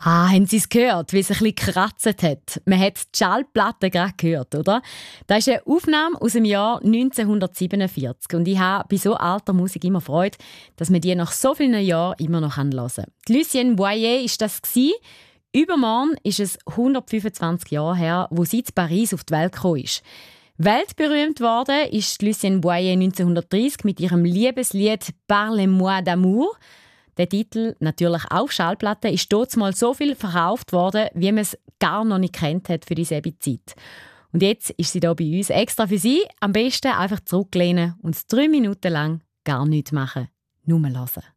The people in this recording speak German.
Haben Sie es gehört, wie es ein bisschen gekratzt hat? Man hat die Schallplatte gerade gehört, oder? Das ist eine Aufnahme aus dem Jahr 1947. Und ich habe bei so alter Musik immer Freude, dass man die nach so vielen Jahren immer noch hören kann. Lucienne Boyer war das. Übermorgen ist es 125 Jahre her, wo sie in Paris auf die Welt gekommen ist. Weltberühmt worden ist Lucienne Boyer 1930 mit ihrem Liebeslied «Parlez-moi d'amour». Der Titel, natürlich auch auf Schallplatte, ist dort mal so viel verkauft worden, wie man es gar noch nicht kennt hat für dieselbe Zeit. Und jetzt ist sie hier bei uns extra für Sie. Am besten einfach zurücklehnen und 3 Minuten lang gar nichts machen. Nur hören.